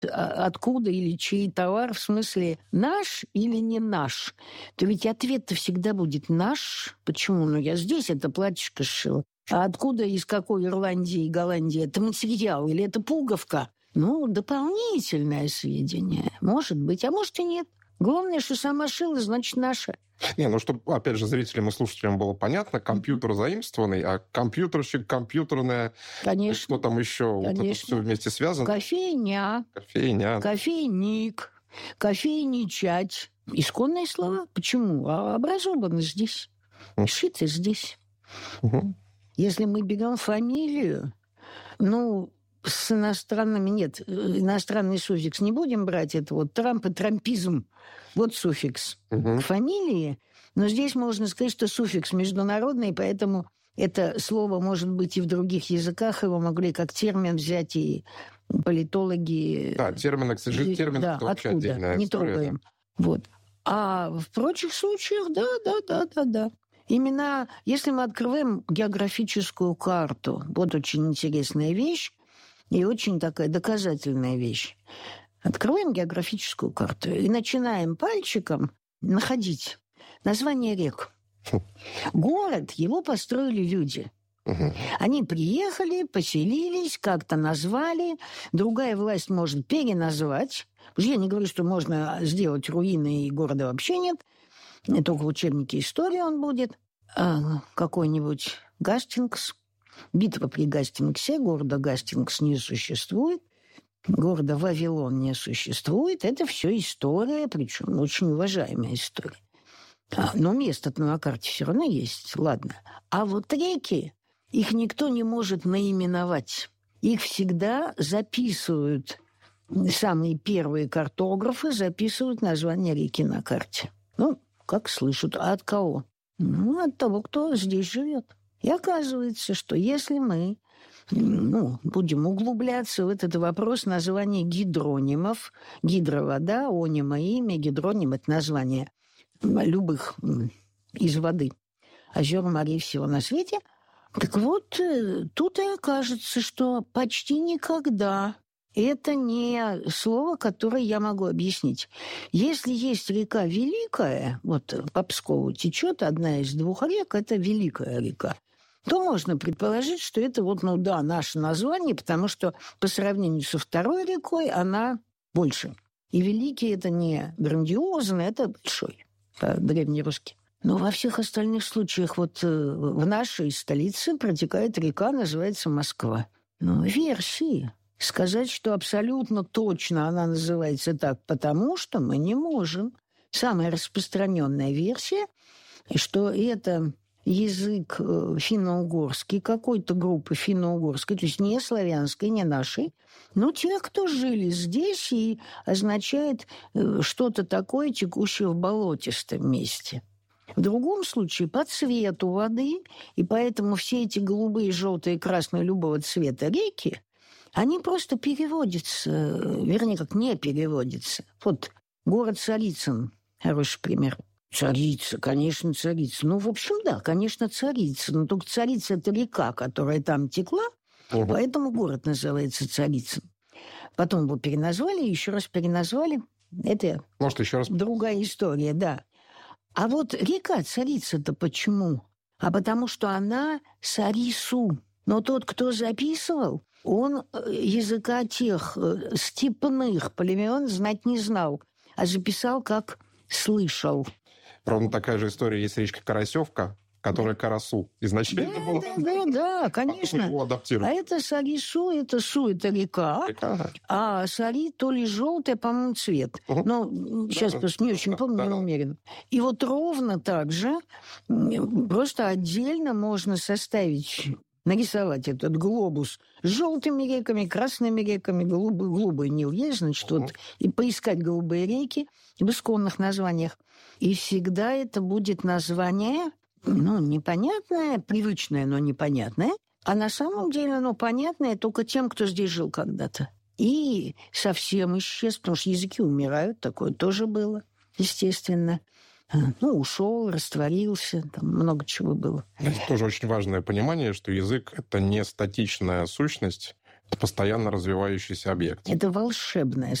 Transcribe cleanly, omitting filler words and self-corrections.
откуда или чей товар, в смысле наш или не наш, то ведь ответ-то всегда будет наш. Почему? Ну, я здесь это платьишко сшила. А откуда, из какой Ирландии и Голландии это материал или это пуговка? Ну, дополнительное сведение. Может быть, а может и нет. Главное, что сама шила, значит, наша. Не, ну, чтобы, опять же, зрителям и слушателям было понятно, компьютер заимствованный, а компьютерщик, компьютерная... Конечно. Что там еще? Конечно. Вот это все вместе связано? Кофейня. Кофейник. Кофейничать. Исконные слова. Почему? А образованы здесь. Шиты здесь. Если мы берем фамилию, ну, с иностранными нет. Иностранный суффикс не будем брать. Это вот Трамп и трампизм. Вот суффикс к фамилии. Но здесь можно сказать, что суффикс международный, поэтому это слово может быть и в других языках. Его могли как термин взять и политологи. Да, термин, к сожалению, термин это вообще отдельная не история. Трогаем. Да. Вот. А в прочих случаях, да. Именно если мы открываем географическую карту, вот очень интересная вещь и очень такая доказательная вещь. Открываем географическую карту и начинаем пальчиком находить названия рек. Город, его построили люди. Они приехали, поселились, как-то назвали. Другая власть может переназвать. Я не говорю, что можно сделать руины, и города вообще нет. Только в учебнике истории он будет. Какой-нибудь Гастингс. Битва при Гастингсе. Города Гастингс не существует. Города Вавилон не существует. Это все история, причем очень уважаемая история. Но место-то на карте все равно есть. Ладно. А вот реки, их никто не может наименовать. Их всегда записывают. Самые первые картографы записывают название реки на карте. Ну, как слышат. А от кого? Ну, от того, кто здесь живет. И оказывается, что если мы будем углубляться в этот вопрос названия гидронимов, гидровода, онима имя, гидроним – это название любых из воды, озер, морей, всего на свете. Так вот, тут и окажется, что почти никогда это не слово, которое я могу объяснить. Если есть река Великая, вот по Пскову течет одна из двух рек, это Великая река, то можно предположить, что это наше название, потому что по сравнению со второй рекой она больше. И Великий – это не грандиозный, это большой, по-древнерусски. Но во всех остальных случаях в нашей столице протекает река, называется Москва. Версии. Сказать, что абсолютно точно она называется так, потому что мы не можем. Самая распространенная версия, что это язык финно-угорский, какой-то группы финно-угорской, то есть не славянской, не нашей, но те, кто жили здесь, и означает что-то такое, текущее в болотистом месте. В другом случае по цвету воды, и поэтому все эти голубые, желтые, красные любого цвета реки, они просто переводятся, вернее, как не переводятся. Вот город Царицын, хороший пример. Царица, конечно, царица. В общем, да, конечно, царица. Но только царица – это река, которая там текла, поэтому город называется Царицын. Потом его переназвали, еще раз переназвали. Это может, еще раз другая история, да. А вот река Царица-то почему? А потому что она Сарису. Но тот, кто записывал, он языка тех степных племен знать не знал, а записал, как слышал. Ровно такая же история есть речка Карасевка, которая Карасу изначально была. Да, конечно. А это Сарису, это Су, это река. А Сари то ли желтый, по-моему, цвет. Но сейчас просто не очень помню, не уверен. И вот ровно так же просто отдельно можно нарисовать этот глобус с желтыми реками, красными реками, голубой Нил есть, значит, и поискать голубые реки в исконных названиях. И всегда это будет название, непонятное, привычное, но непонятное, а на самом деле понятное только тем, кто здесь жил когда-то. И совсем исчез, потому что языки умирают, такое тоже было, естественно. Ушел, растворился, там много чего было. Это тоже очень важное понимание, что язык – это не статичная сущность, постоянно развивающийся объект. Это волшебная